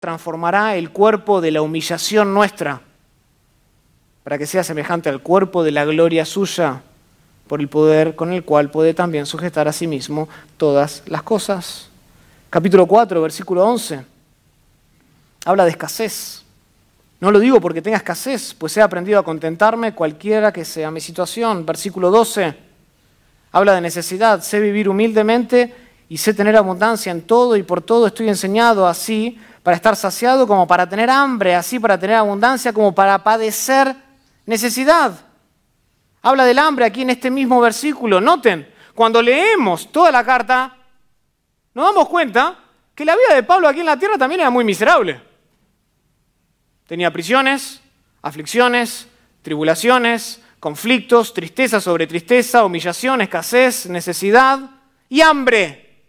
transformará el cuerpo de la humillación nuestra para que sea semejante al cuerpo de la gloria suya, por el poder con el cual puede también sujetar a sí mismo todas las cosas. Capítulo 4, versículo 11. Habla de escasez. No lo digo porque tenga escasez, pues he aprendido a contentarme cualquiera que sea mi situación. Versículo 12. Habla de necesidad. Sé vivir humildemente y sé tener abundancia en todo y por todo estoy enseñado, así para estar saciado como para tener hambre, así para tener abundancia como para padecer necesidad. Habla del hambre aquí en este mismo versículo. Noten, cuando leemos toda la carta, nos damos cuenta que la vida de Pablo aquí en la tierra también era muy miserable. Tenía prisiones, aflicciones, tribulaciones, conflictos, tristeza sobre tristeza, humillación, escasez, necesidad y hambre.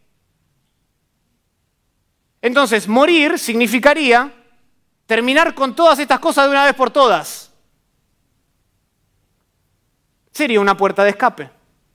Entonces, morir significaría terminar con todas estas cosas de una vez por todas. Sería una puerta de escape.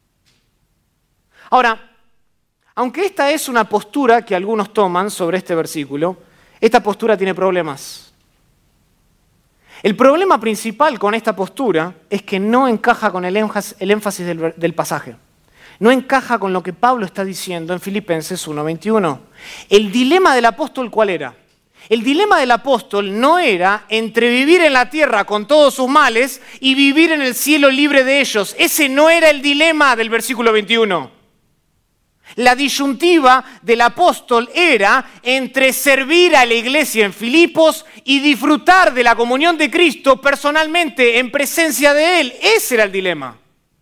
Ahora, aunque esta es una postura que algunos toman sobre este versículo, esta postura tiene problemas. El problema principal con esta postura es que no encaja con el énfasis del pasaje. No encaja con lo que Pablo está diciendo en Filipenses 1:21. El dilema del apóstol, ¿cuál era? El dilema del apóstol no era entre vivir en la tierra con todos sus males y vivir en el cielo libre de ellos. Ese no era el dilema del versículo 21. La disyuntiva del apóstol era entre servir a la iglesia en Filipos y disfrutar de la comunión de Cristo personalmente en presencia de Él. Ese era el dilema.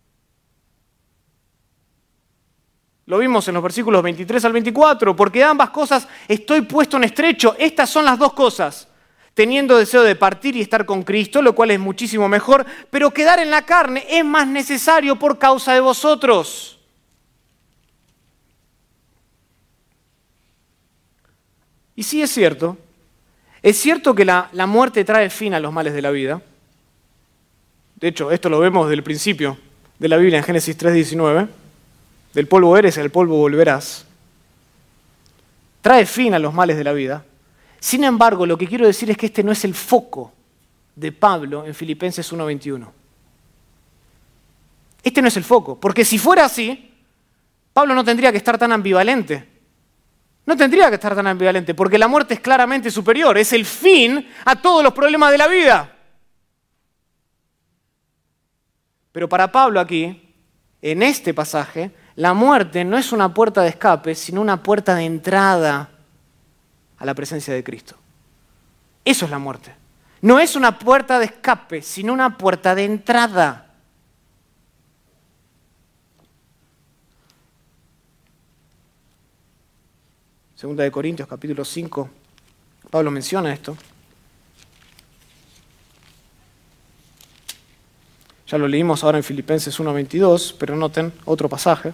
Lo vimos en los versículos 23 al 24, porque de ambas cosas estoy puesto en estrecho. Estas son las dos cosas. Teniendo deseo de partir y estar con Cristo, lo cual es muchísimo mejor, pero quedar en la carne es más necesario por causa de vosotros. Y sí es cierto que la muerte trae fin a los males de la vida. De hecho, esto lo vemos desde el principio de la Biblia en Génesis 3:19. Del polvo eres, al polvo volverás. Trae fin a los males de la vida. Sin embargo, lo que quiero decir es que este no es el foco de Pablo en Filipenses 1:21. Este no es el foco, porque si fuera así, Pablo no tendría que estar tan ambivalente. No tendría que estar tan ambivalente, porque la muerte es claramente superior, es el fin a todos los problemas de la vida. Pero para Pablo aquí, en este pasaje, la muerte no es una puerta de escape, sino una puerta de entrada a la presencia de Cristo. Eso es la muerte. No es una puerta de escape, sino una puerta de entrada. Segunda de Corintios, capítulo 5, Pablo menciona esto. Ya lo leímos ahora en Filipenses 1:22, pero noten otro pasaje.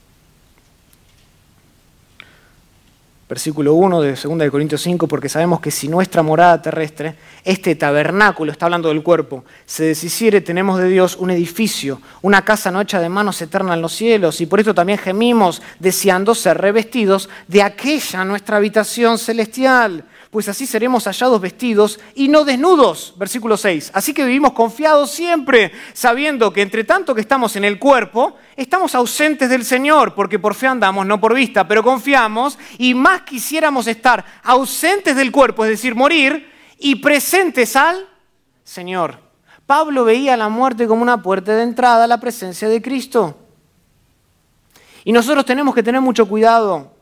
Versículo 1 de 2 de Corintios 5, porque sabemos que si nuestra morada terrestre, este tabernáculo, está hablando del cuerpo, se deshiciere, tenemos de Dios un edificio, una casa no hecha de manos eterna en los cielos, y por esto también gemimos, deseando ser revestidos de aquella nuestra habitación celestial, pues así seremos hallados vestidos y no desnudos. Versículo 6. Así que vivimos confiados siempre, sabiendo que entre tanto que estamos en el cuerpo, estamos ausentes del Señor, porque por fe andamos, no por vista, pero confiamos, y más quisiéramos estar ausentes del cuerpo, es decir, morir, y presentes al Señor. Pablo veía la muerte como una puerta de entrada a la presencia de Cristo. Y nosotros tenemos que tener mucho cuidado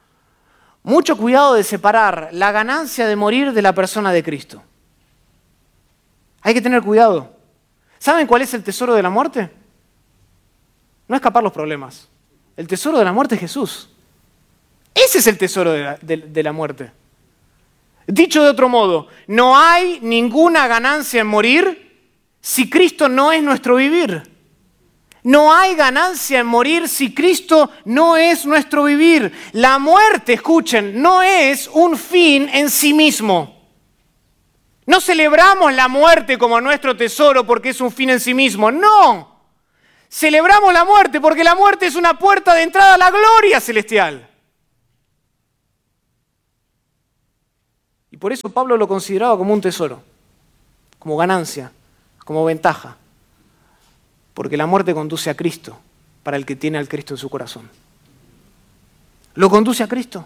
de separar la ganancia de morir de la persona de Cristo. Hay que tener cuidado. ¿Saben cuál es el tesoro de la muerte? No escapar los problemas. El tesoro de la muerte es Jesús. Ese es el tesoro de la muerte. Dicho de otro modo, no hay ninguna ganancia en morir si Cristo no es nuestro vivir. No hay ganancia en morir si Cristo no es nuestro vivir. La muerte, escuchen, no es un fin en sí mismo. No celebramos la muerte como nuestro tesoro porque es un fin en sí mismo. No. Celebramos la muerte porque la muerte es una puerta de entrada a la gloria celestial. Y por eso Pablo lo consideraba como un tesoro, como ganancia, como ventaja. Porque la muerte conduce a Cristo para el que tiene al Cristo en su corazón. ¿Lo conduce a Cristo?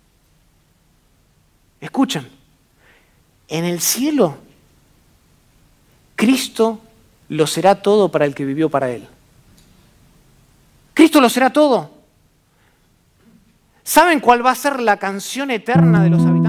Escuchen, en el cielo, Cristo lo será todo para el que vivió para Él. Cristo lo será todo. ¿Saben cuál va a ser la canción eterna de los habitantes?